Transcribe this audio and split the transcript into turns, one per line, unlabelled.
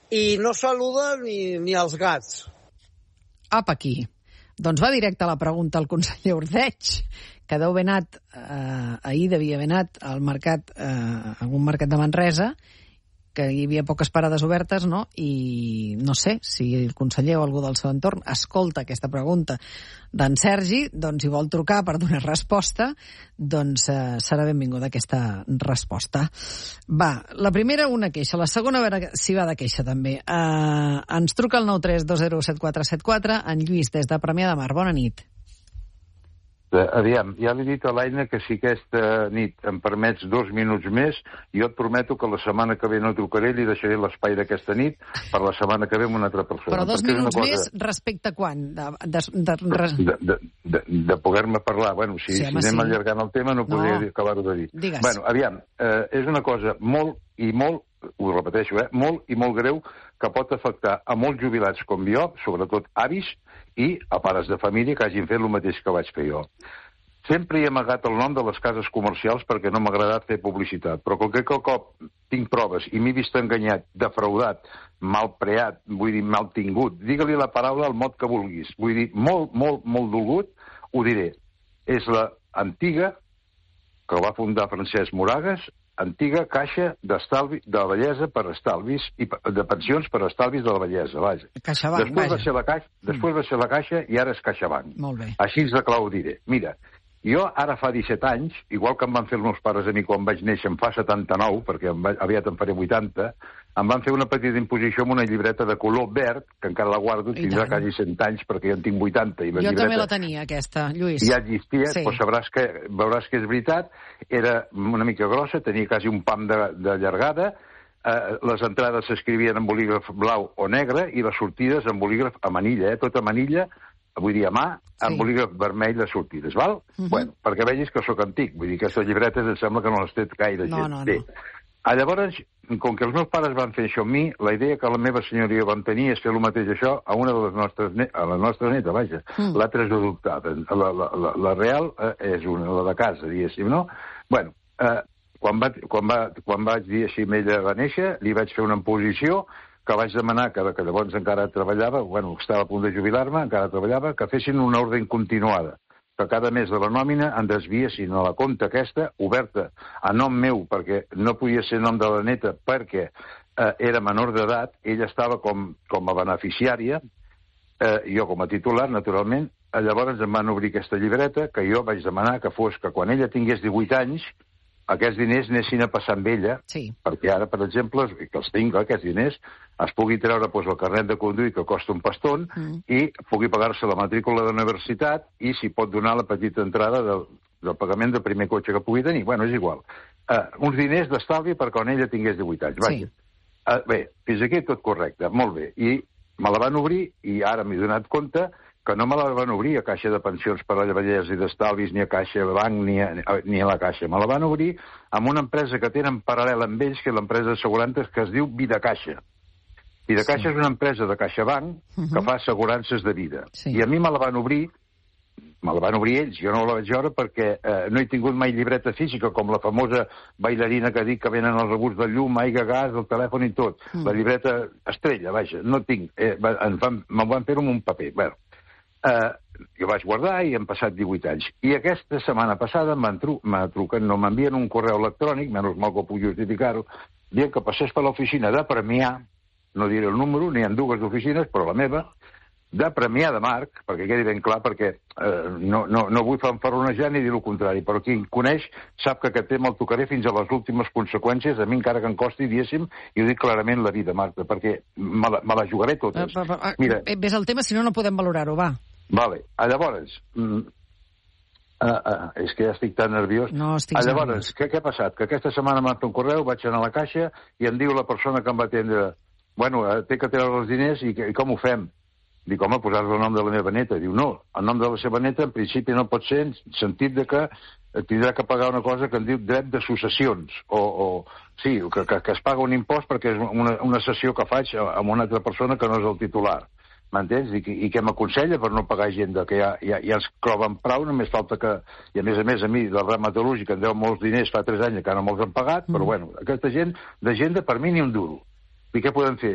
i no saluda ni els gats.
Apa, aquí. Doncs va directe a la pregunta al conseller Ordeig, que deu haver anat, ahir devia haver anat al mercat, a un mercat de Manresa, que hi havia poques parades obertes, no? I no sé si el conseller o algú del seu entorn escolta aquesta pregunta d'en Sergi, doncs si vol trucar per donar resposta, doncs serà benvinguda aquesta resposta. Va, la primera una queixa, la segona a veure si va de queixa també. Ens truca el 932017474, en Lluís des de Premià de Mar. Bona nit.
Aviam, ja li he dit a l'Aina que si aquesta nit em permets 2 minuts més, jo et prometo que la setmana que ve no trucaré, li deixaré l'espai d'aquesta nit per la setmana que ve amb una altra persona.
Però 2 minuts més respecte a quan?
De poder-me parlar. Bueno, si anem allargant el tema no podria acabar-ho de dir.
Digues.
Bueno, aviam, és una cosa molt, ho repeteixo, molt i molt greu, que pot afectar a molts jubilats com jo, sobretot avis, i a pares de família que hagin fet el mateix que vaig fer jo. Sempre he amagat el nom de les cases comercials perquè no m'ha agradat fer publicitat, però com que aquest cop tinc proves i m'he vist enganyat, defraudat, malpreat, vull dir, mal tingut, digue-li la paraula al mot que vulguis, vull dir, molt dolgut, ho diré. És la antiga, que va fundar Francesc Moragas, antiga caixa d'estalvi de la bellesa per estalvis i de pensions per estalvis de la bellesa, vaja.
CaixaBank,
després va ser la caixa i ara és CaixaBank.
Molt bé.
Així de clar ho diré. Mira, jo ara fa 17 anys, igual que em van fer els meus pares a mi quan vaig néixer, em fa 79, perquè aviat em faré 80, em van fer una petita imposició amb una llibreta de color verd, que encara la guardo, tindrà quasi 100 anys, perquè jo en tinc 80. I la
jo també la tenia, aquesta, Lluís.
Ja existia, doncs veuràs que és veritat, era una mica grossa, tenia quasi un pam de llargada, les entrades s'escrivien en bolígraf blau o negre, i les sortides en bolígraf a manilla, tota manilla, vull dir, a mà, amb bolígraf vermell de sortides, val? Bueno, perquè vegis que sóc antic, vull dir, aquestes llibretes em sembla que no les té gaire gent.
No.
Llavors, com que els meus pares van fer això amb mi, la idea que la meva senyoria vam tenir és fer el mateix això a una de les nostres a la nostra neta, vaja. L'altra és adoptada. La real és una, la de casa, diguéssim, no? Bueno, quan vaig dir així, ella va néixer, li vaig fer una imposició que vaig demanar, que llavors encara treballava, bueno, estava a punt de jubilar-me, encara treballava, que fessin una ordre continuada, que cada mes de la nòmina em desviessin a la compta aquesta, oberta a nom meu, perquè no podia ser nom de la neta, perquè era menor d'edat, ella estava com a beneficiària, jo com a titular, naturalment. Llavors em van obrir aquesta llibreta, que jo vaig demanar que fos que quan ella tingués 18 anys, aquests diners anessin a passar amb ella, perquè ara, per exemple, que els tinc, aquests diners, es pugui treure el carnet de conduir, que costa un pastón, i pugui pagar-se la matrícula de la universitat i s'hi pot donar la petita entrada del pagament del primer cotxe que pugui tenir. Bueno, és igual. Uns diners d'estalvi per quan ella tingués 18 anys. Vaja. Bé, fins aquí tot correcte, molt bé. I me la van obrir i ara m'he donat compte que no me la van obrir a Caixa de Pensions per a la Bellesa i d'Estalvis, ni a CaixaBank, ni a la Caixa. Me la van obrir amb una empresa que tenen paral·lel amb ells, que és l'empresa d'assegurances que es diu Vidacaixa. Vidacaixa és una empresa de CaixaBank que fa assegurances de vida. I a mi me la van obrir ells, jo no la vaig veure perquè no he tingut mai llibreta física, com la famosa bailarina que dic que venen els rebuts de llum, aigua, gas, el telèfon i tot. La llibreta estrella, vaja, no tinc. Me'n van fer amb un paper. Bé, jo vaig guardar i han passat 18 anys. I aquesta setmana passada truquen, no m'envien un correu electrònic, menys mal que ho puc justificar-ho, dient que passés per l'oficina de Premià, no diré el número, n'hi ha 2 oficines, però la meva, de Premià de Mar, perquè quedi ben clar, perquè no vull fanfarronejar ni dir el contrari, però qui em coneix sap que aquest tema el tocaré fins a les últimes conseqüències, a mi encara que em costi, diguéssim, i ho dic clarament la vida, Marta, perquè me la jugaré totes.
Mira, ves al tema, si no podem valorar-ho, va.
Vale, llavors, és que ja estic tan nerviós.
No estic
llavors, què ha passat? Que aquesta setmana m'ha fet un correu, vaig anar a la caixa i em diu la persona que em va atendre, bueno, té que treure els diners i com ho fem? Dic, home, posar-li el nom de la meva neta. Diu, no, el nom de la seva neta en principi no pot ser en sentit de que tindrà que pagar una cosa que en diu dret de successions, sí, que es paga un impost perquè és una cessió que faig amb una altra persona que no és el titular. M'entens? I què m'aconsella per no pagar gent que ja ens cloven prou, només falta que... I a més, a mi, la rama metal·lúrgica em deu molts diners fa 3 anys que no me'ls han pagat, però bueno, aquesta gent, per mi ni un duro. I què podem fer?